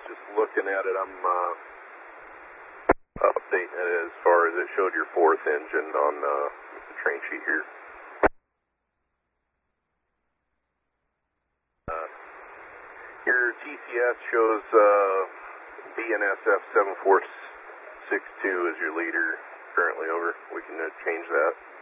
Just looking at it, I'm updating it as far as it showed your fourth engine on the train sheet here. Your TCS shows BNSF 7462 as your leader currently. Over. We can change that.